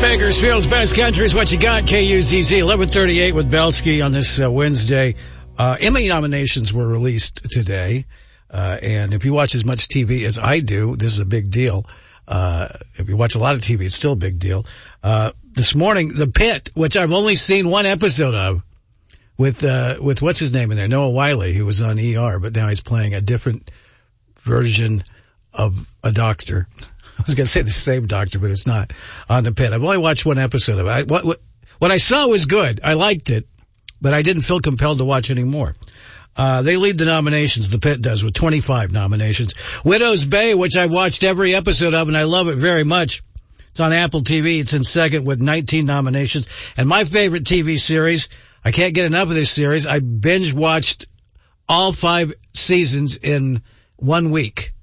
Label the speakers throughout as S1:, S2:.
S1: Bakersfield's Best Country is what you got. KUZZ 1138 with Belsky on this Wednesday. Emmy nominations were released today. And if you watch as much TV as I do, this is a big deal. If you watch a lot of TV, it's still a big deal. This morning, The Pit, which I've only seen one episode of, with what's his name in there? Noah Wiley, who was on ER, but now he's playing a different version of a doctor. I was going to say the same doctor, but it's not, on The Pit. I've only watched one episode of it. What I saw was good. I liked it, but I didn't feel compelled to watch any more. They lead the nominations, The Pit does, with 25 nominations. Widow's Bay, which I've watched every episode of, and I love it very much. It's on Apple TV. It's in second with 19 nominations. And my favorite TV series, I can't get enough of this series. I binge-watched all 5 seasons in 1 week.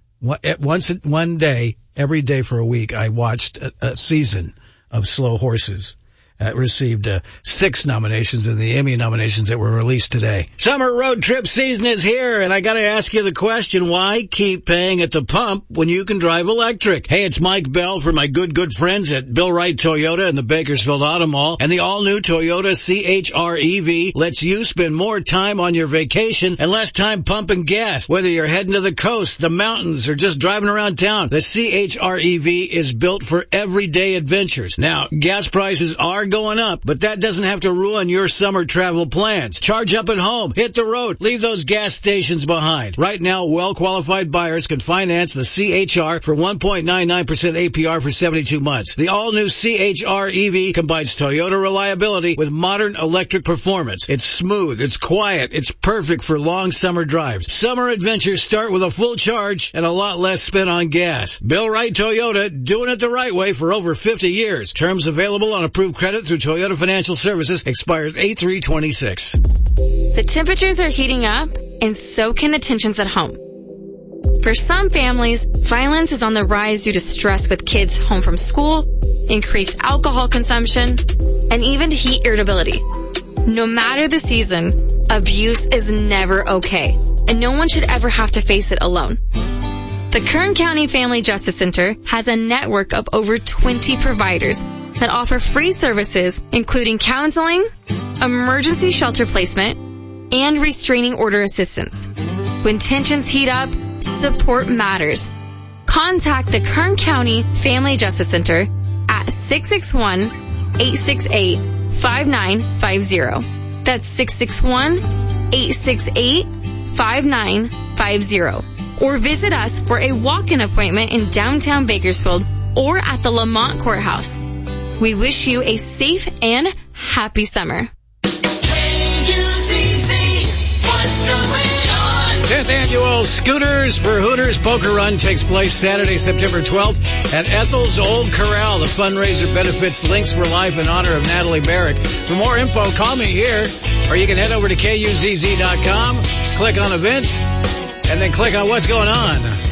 S1: One day, every day for a week, I watched a season of Slow Horses. It received 6 nominations in the Emmy nominations that were released today. Summer road trip season is here, and I got to ask you the question, why keep paying at the pump when you can drive electric? Hey, it's Mike Bell for my good friends at Bill Wright Toyota and the Bakersfield Auto Mall. And the all-new Toyota CHR-EV lets you spend more time on your vacation and less time pumping gas. Whether you're heading to the coast, the mountains, or just driving around town, the CHR-EV is built for everyday adventures. Now, gas prices are going up, but that doesn't have to ruin your summer travel plans. Charge up at home, hit the road, leave those gas stations behind. Right now, well-qualified buyers can finance the CHR for 1.99% APR for 72 months. The all-new CHR-EV combines Toyota reliability with modern electric performance. It's smooth, it's quiet, it's perfect for long summer drives. Summer adventures start with a full charge and a lot less spent on gas. Bill Wright Toyota, doing it the right way for over 50 years. Terms available on approved credit through Toyota Financial Services. Expires 8/3/26.
S2: The temperatures are heating up, and so can the tensions at home. For some families, violence is on the rise due to stress with kids home from school, increased alcohol consumption, and even heat irritability. No matter the season, abuse is never okay, and no one should ever have to face it alone. The Kern County Family Justice Center has a network of over 20 providers that offer free services, including counseling, emergency shelter placement, and restraining order assistance. When tensions heat up, support matters. Contact the Kern County Family Justice Center at 661-868-5950. That's 661-868-5950. Or visit us for a walk-in appointment in downtown Bakersfield or at the Lamont Courthouse. We wish you a safe and happy summer.
S1: 10th annual Scooters for Hooters Poker Run takes place Saturday, September 12th at Ethel's Old Corral. The fundraiser benefits Links for Life in honor of Natalie Barrick. For more info, call me here, or you can head over to KUZZ.com, click on events, and then click on what's going on.